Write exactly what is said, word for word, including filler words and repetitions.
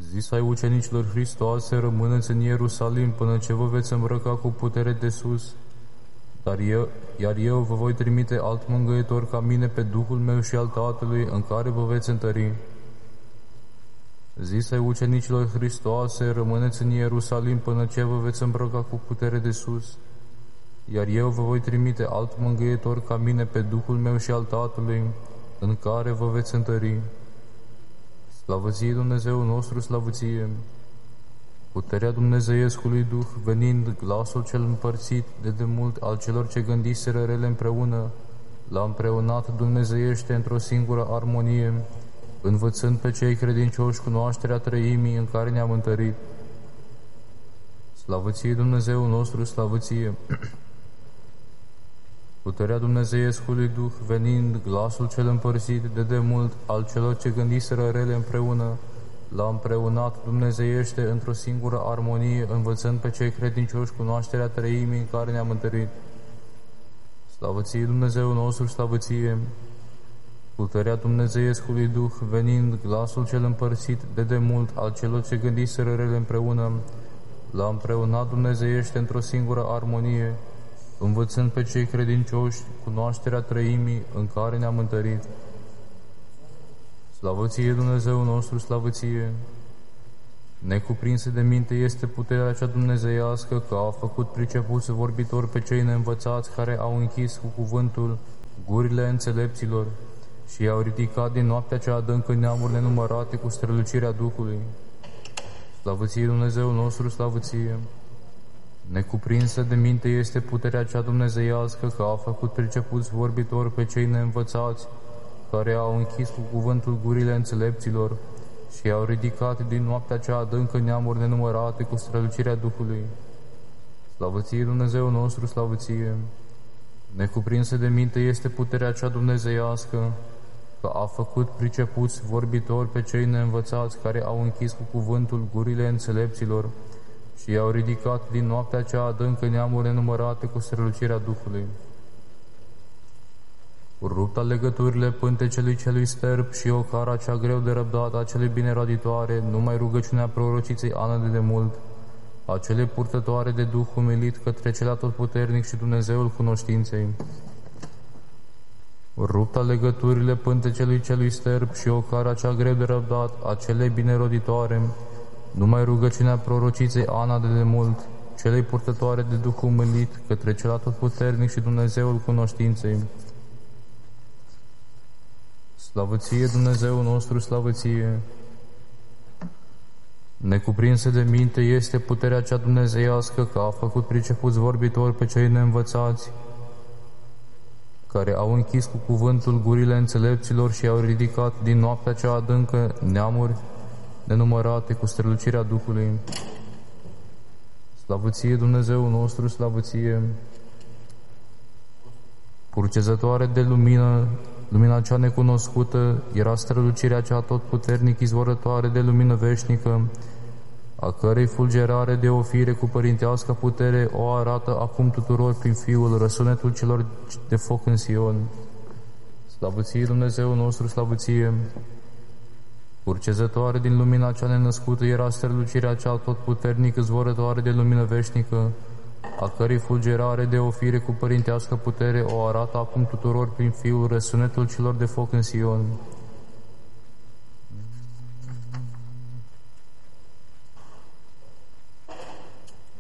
Zis ai ucenicilor Hristoase, rămâneți în Ierusalim până ce vă veți îmbrăca cu putere de sus. Dar eu, iar eu vă voi trimite alt mângâietor ca mine pe Duhul meu și al Tatălui, în care vă veți întări. Zis ai ucenicilor Hristoase, rămâneți în Ierusalim până ce vă veți îmbrăca cu putere de sus. Iar eu vă voi trimite alt mângâietor ca mine pe Duhul meu și al Tatălui, în care vă veți întări. Slavă ție, Dumnezeu nostru, slavă ție! Puterea Dumnezeiescului Duh, venind, glasul cel împărțit de demult al celor ce gândiseră rele împreună, l-a împreunat dumnezeiește într-o singură armonie, învățând pe cei credincioși cunoașterea trăimii în care ne-am întărit. Slavă ție, Dumnezeu nostru, slavă ție! Puterea Dumnezeiescului Duh, venind, glasul cel împărțit de demult al celor ce gândiseră rele împreună, l-a împreunat dumnezeiește într-o singură armonie, învățând pe cei credincioși cunoașterea trăimii în care ne-am întărit. Slavă ție, Dumnezeu nostru, slavă ție! Puterea Dumnezeiescului Duh, venind, glasul cel împărțit de demult al celor ce gândiseră rele împreună, l-a împreunat dumnezeiește într-o singură armonie, învățând pe cei credincioși cunoașterea trăimii în care ne-am întărit. Slavă ție, Dumnezeu nostru, slavă ție! Necuprinsă de minte este puterea cea dumnezeiască, că a făcut pricepuți vorbitori pe cei neînvățați, care au închis cu cuvântul gurile înțelepților și i-au ridicat din noaptea cea adâncă neamuri nenumărate cu strălucirea Duhului. Slavă ție, Dumnezeu nostru, slavă ție! Necuprinsă de minte este puterea cea dumnezeiască, că a făcut pricepuți vorbitori pe cei neînvățați, care au închis cu cuvântul gurile înțelepților și i-au ridicat din noaptea cea adâncă neamuri nenumărate cu strălucirea Duhului. Slavă ție, Dumnezeu nostru, slavă ție! Necuprinsă de minte este puterea cea dumnezeiască, că a făcut pricepuți vorbitori pe cei neînvățați, care au închis cu cuvântul gurile înțelepților și i-au ridicat din noaptea cea adâncă neamuri nenumărate cu strălucirea Duhului. Rupta legăturile pântecelui celui sterp și ocara cea greu de răbdat a celei bineroditoare, numai rugăciunea prorociței Ana de demult, a celei purtătoare de Duh umilit către cel atotputernic și Dumnezeul cunoștinței. Rupta legăturile pântecelui celui sterp și ocara cea greu de răbdat a celei bineroditoare, numai rugăciunea prorociței Ana de demult, celei purtătoare de Duh umilit către cel atotputernic și Dumnezeul cunoștinței. Slavă ție, Dumnezeu nostru, slavă ție! Necuprinsă de minte este puterea cea dumnezeiască, că a făcut pricepuți vorbitori pe cei neînvățați, care au închis cu cuvântul gurile înțelepților și au ridicat din noaptea cea adâncă neamuri nenumărate cu strălucirea Duhului. Slavă ție, Dumnezeu nostru, slavă ție! Purcezătoare de lumină, lumina cea necunoscută, era strălucirea cea atotputernic izvorătoare de lumină veșnică, a cărei fulgerare de o fire cu părintească putere o arată acum tuturor prin Fiul, răsunetul celor de foc în Sion. Slavă ție, Dumnezeu nostru, slavă ție! Purcezătoare din lumina cea nenăscută era strălucirea cea atotputernic izvorătoare de lumină veșnică, a cărei fulgerare de o fire cu părintească putere o arată acum tuturor prin Fiul, răsunetul celor de foc în Sion.